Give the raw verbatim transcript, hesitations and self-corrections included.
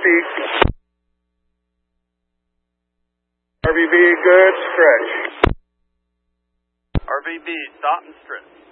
speak. R V B, good, stretch. R V B, stop and stretch.